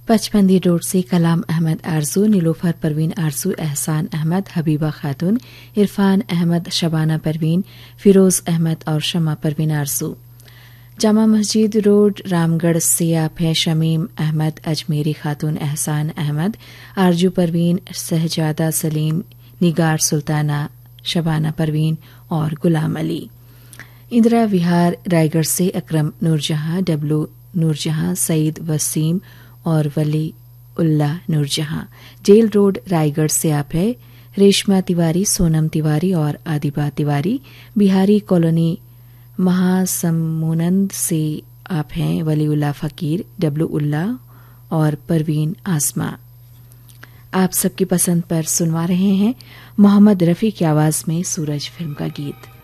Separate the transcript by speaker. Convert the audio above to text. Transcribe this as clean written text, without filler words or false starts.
Speaker 1: पचपंदी road से कलाम अहमद आरजू, नीलोफर परवीन आरजू, एहसान Ahmad, Habiba खातून, इरफान अहमद, शबाना परवीन, फिरोज अहमद और शमा परवीन आरजू। जामा मस्जिद रोड रामगढ़ से आप हैं शमीम अहमद, अजमेरी खातून, एहसान अहमद, आरजू परवीन, सहजादा सलीम, निगार सुल्ताना, शबाना परवीन और गुलाम अली। इंदिरा विहार रायगढ़ से अकरम नूरजहां, डब्लू नूरजहां, सईद वसीम और वली उल्लाह नूरजहां। जेल रोड रायगढ़ से आप है रेशमा तिवारी, सोनम तिवारी और आदिबा तिवारी। बिहारी कॉलोनी महासमुनंद से आप हैं वलीउल्लाह फकीर, डब्लू उल्लाह और परवीन आसमा। आप सबकी पसंद पर सुनवा रहे हैं मोहम्मद रफी की आवाज में सूरज फिल्म का गीत।